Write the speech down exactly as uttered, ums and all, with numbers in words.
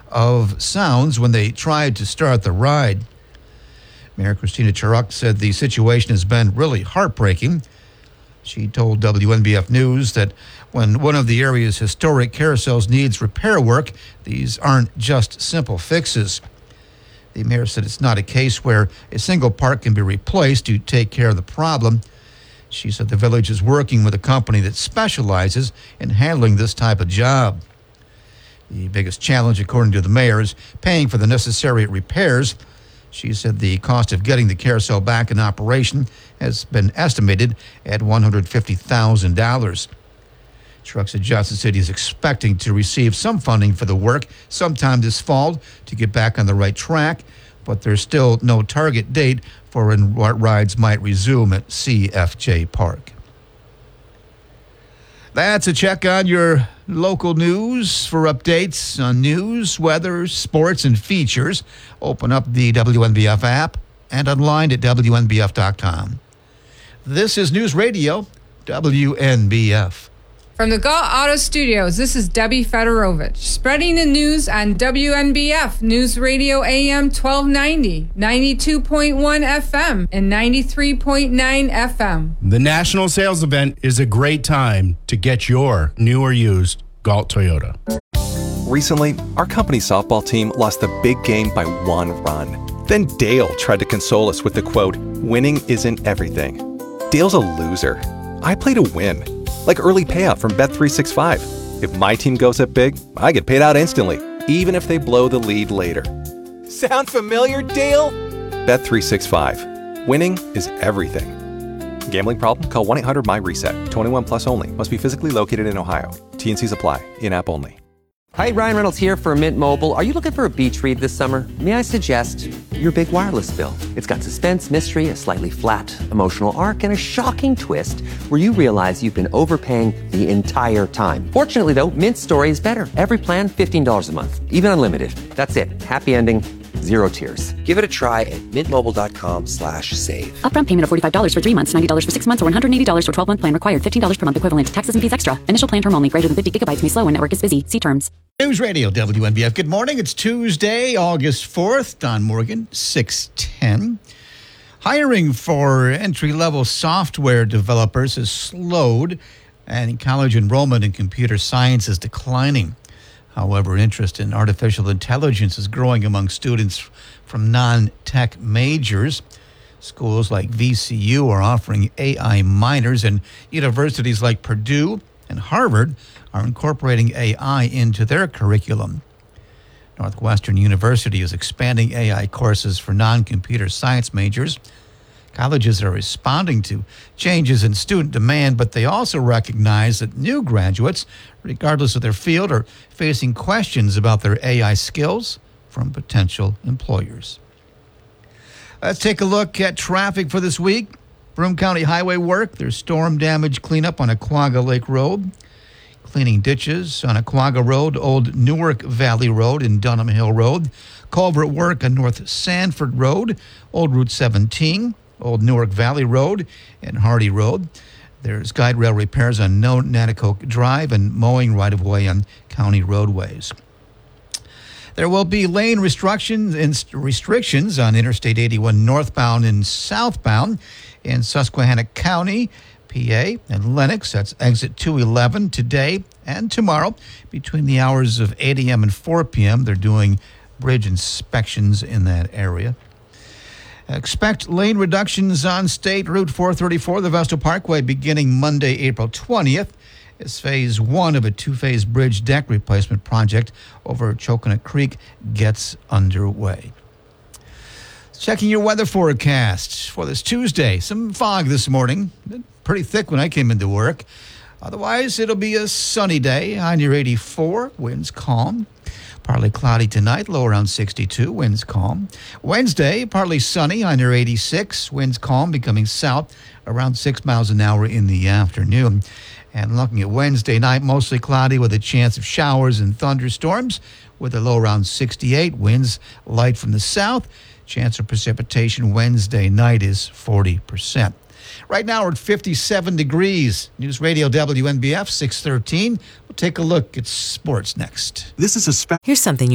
of sounds when they tried to start the ride. Mayor Christina Charuk said the situation has been really heartbreaking. She told W N B F News that when one of the area's historic carousels needs repair work, these aren't just simple fixes. The mayor said it's not a case where a single part can be replaced to take care of the problem. She said the village is working with a company that specializes in handling this type of job. The biggest challenge, according to the mayor, is paying for the necessary repairs. She said the cost of getting the carousel back in operation has been estimated at one hundred fifty thousand dollars. Charuk said Johnson City is expecting to receive some funding for the work sometime this fall to get back on the right track, but there's still no target date for when rides might resume at C F J Park. That's a check on your local news. For updates on news, weather, sports, and features, open up the W N B F app and online at W N B F dot com. This is News Radio, W N B F. From the Galt Auto Studios, this is Debbie Fedorovich, spreading the news on W N B F News Radio A M twelve ninety, ninety-two point one F M, and ninety-three point nine F M. The national sales event is a great time to get your new or used Galt Toyota. Recently, our company softball team lost the big game by one run. Then Dale tried to console us with the quote, "Winning isn't everything." Dale's a loser. I play to win. Like early payout from Bet three sixty-five. If my team goes up big, I get paid out instantly, even if they blow the lead later. Sound familiar, Dale? Bet three sixty-five. Winning is everything. Gambling problem? Call one eight hundred M Y reset. twenty-one plus only. Must be physically located in Ohio. T and Cs apply. In-app only. Hi, Ryan Reynolds here for Mint Mobile. Are you looking for a beach read this summer? May I suggest your big wireless bill? It's got suspense, mystery, a slightly flat emotional arc, and a shocking twist where you realize you've been overpaying the entire time. Fortunately, though, Mint's story is better. Every plan, fifteen dollars a month, even unlimited. That's it. Happy ending, zero tears. Give it a try at mintmobile.com slash save. Upfront payment of forty-five dollars for three months, ninety dollars for six months, or one hundred eighty dollars for twelve-month plan required. fifteen dollars per month equivalent. Taxes and fees extra. Initial plan term only. Greater than fifty gigabytes may slow when network is busy. See terms. News Radio, W N B F. Good morning. It's Tuesday, August fourth. Don Morgan, six ten. Hiring for entry-level software developers has slowed, and college enrollment in computer science is declining. However, interest in artificial intelligence is growing among students from non-tech majors. Schools like V C U are offering A I minors, and universities like Purdue and Harvard are incorporating A I into their curriculum. Northwestern University is expanding A I courses for non-computer science majors. Colleges are responding to changes in student demand, but they also recognize that new graduates, regardless of their field, are facing questions about their A I skills from potential employers. Let's take a look at traffic for this week. Broome County Highway work. There's storm damage cleanup on Aquaga Lake Road. Cleaning ditches on Aquaga Road, Old Newark Valley Road, and Dunham Hill Road. Culvert work on North Sanford Road, Old Route seventeen, Old Newark Valley Road, and Hardy Road. There's guide rail repairs on No Nanticoke Drive and mowing right-of-way on county roadways. There will be lane restrictions and restrictions on Interstate eighty-one northbound and southbound in Susquehanna County, P A, and Lenox. That's exit two eleven today and tomorrow between the hours of eight a.m. and four p.m. They're doing bridge inspections in that area. Expect lane reductions on State Route four thirty-four, the Vestal Parkway, beginning Monday, April twentieth. As phase one of a two-phase bridge deck replacement project over Choconet Creek gets underway. Checking your weather forecast for this Tuesday. Some fog this morning. Pretty thick when I came into work. Otherwise, it'll be a sunny day. High near eighty-four. Winds calm. Partly cloudy tonight. Low around sixty-two. Winds calm. Wednesday, partly sunny. High near eighty-six. Winds calm, becoming south around six miles an hour in the afternoon. And looking at Wednesday night, mostly cloudy with a chance of showers and thunderstorms with a low around sixty-eight. Winds light from the south. Chance of precipitation Wednesday night is forty percent. Right now we're at fifty-seven degrees. News Radio W N B F six thirteen. We'll take a look at sports next. This is a spe- Here's something you